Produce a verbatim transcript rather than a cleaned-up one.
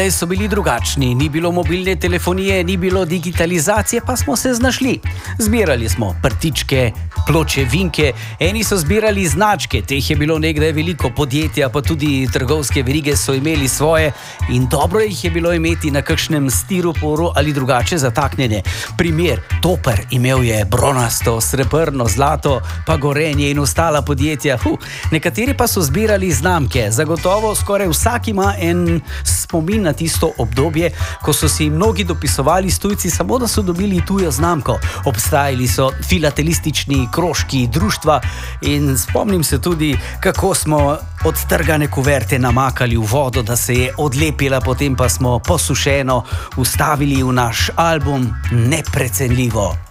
So bili drugačni, ni bilo mobilne telefonije, ni bilo digitalizacije, pa smo se znašli. Zbirali smo prtičke, pločevinke, eni so zbirali značke, teh je bilo nekdaj veliko, podjetja, pa tudi trgovske verige so imeli svoje in dobro jih je bilo imeti na kakšnem stiroporu ali drugače zataknjene. Primer, Toper imel je bronasto, srebrno, zlato, pa Gorenje in ostala podjetja. Huh. Nekateri pa so zbirali znamke, zagotovo skoraj vsak ima en spomin na tisto obdobje, ko so si mnogi dopisovali s tujci samo, da so dobili tujo znamko. Obstajali so filatelistični krožki, društva in spomnim se tudi, kako smo odtrgane kuverte namakali v vodo, da se je odlepila, potem pa smo posušeno vstavili v naš album. Neprecenljivo.